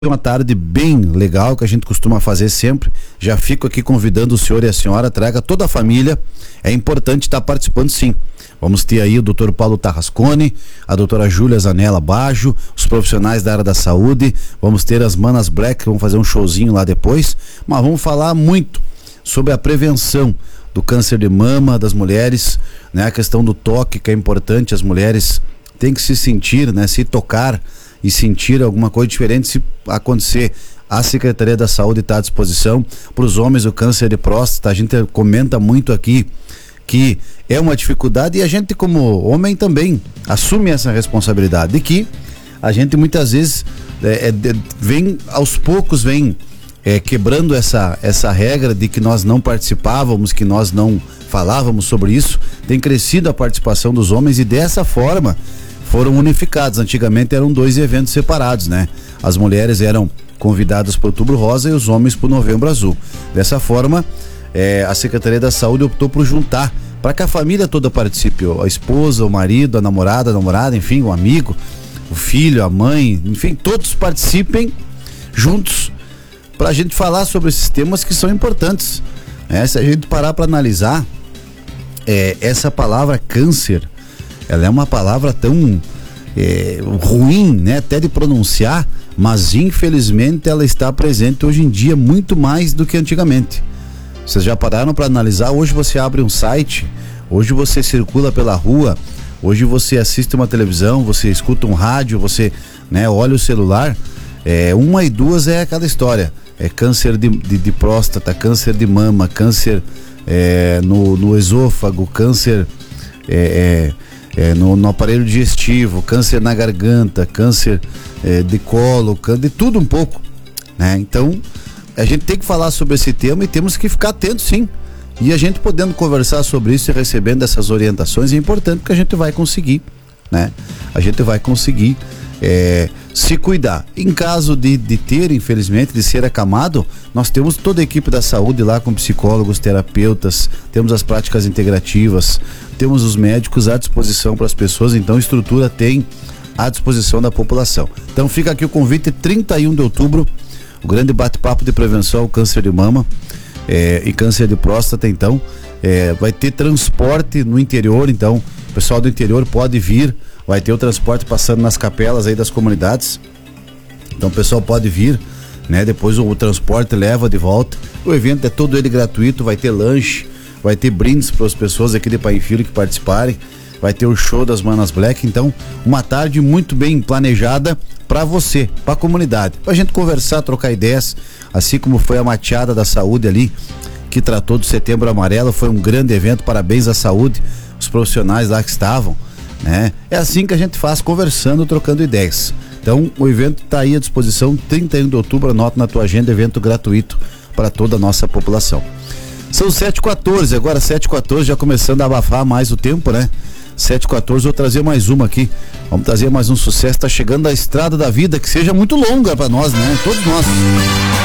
Uma tarde bem legal que a gente costuma fazer sempre. Já fico aqui convidando o senhor e a senhora, traga toda a família. É importante estar participando, sim. Vamos ter aí o Dr. Paulo Tarrascone, a doutora Júlia Zanella Baggio, os profissionais da área da saúde. Vamos ter as Manas Black, vamos fazer um showzinho lá depois. Mas vamos falar muito sobre a prevenção do câncer de mama das mulheres, né? A questão do toque, que é importante. As mulheres têm que se sentir, né? Se tocar e sentir alguma coisa diferente se acontecer. A Secretaria da Saúde está à disposição. Para os homens, o câncer de próstata, a gente comenta muito aqui que é uma dificuldade, e a gente, como homem, também assume essa responsabilidade, de que a gente muitas vezes vem aos poucos, quebrando essa regra de que nós não participávamos, que nós não falávamos sobre isso. Tem crescido a participação dos homens e dessa forma foram unificados. Antigamente eram dois eventos separados, né? As mulheres eram convidadas para o Outubro Rosa e os homens para o Novembro Azul. Dessa forma, a Secretaria da Saúde optou por juntar, para que a família toda participe, a esposa, o marido, a namorada, enfim, o amigo, o filho, a mãe, enfim, todos participem juntos para a gente falar sobre esses temas que são importantes. Se a gente parar para analisar, essa palavra câncer, ela é uma palavra tão ruim, né, até de pronunciar, mas infelizmente ela está presente hoje em dia muito mais do que antigamente. Vocês já pararam para analisar? Hoje você abre um site, hoje você circula pela rua, hoje você assiste uma televisão, você escuta um rádio, você, né, olha o celular, uma e duas é aquela história. Câncer de próstata, câncer de mama, câncer no esôfago, câncer no aparelho digestivo, câncer na garganta, câncer de colo, de tudo um pouco, né? Então a gente tem que falar sobre esse tema e temos que ficar atentos, sim. E a gente podendo conversar sobre isso e recebendo essas orientações é importante, porque a gente vai conseguir, né? A gente vai conseguir se cuidar. Em caso de ter, infelizmente, de ser acamado, nós temos toda a equipe da saúde lá, com psicólogos, terapeutas, temos as práticas integrativas, temos os médicos à disposição para as pessoas. Então a estrutura tem à disposição da população. Então fica aqui o convite, 31 de outubro, o grande bate-papo de prevenção ao câncer de mama e câncer de próstata. Então vai ter transporte no interior, então o pessoal do interior pode vir. Vai ter o transporte passando nas capelas aí das comunidades. Então o pessoal pode vir, né? Depois o transporte leva de volta. O evento é todo ele gratuito, vai ter lanche, vai ter brindes para as pessoas aqui de Pai Filho que participarem. Vai ter o show das Manas Black. Então, uma tarde muito bem planejada para você, para a comunidade, pra gente conversar, trocar ideias, assim como foi a mateada da saúde ali, que tratou do Setembro Amarelo. Foi um grande evento, parabéns à saúde, os profissionais lá que estavam, né? É assim que a gente faz, conversando, trocando ideias. Então o evento está aí à disposição, 31 de outubro, anota na tua agenda, evento gratuito para toda a nossa população. São 7h14, agora 7h14, já começando a abafar mais o tempo, né? 7h14, vou trazer mais uma aqui. Vamos trazer mais um sucesso, tá chegando a Estrada da Vida, que seja muito longa para nós, né? Todos nós.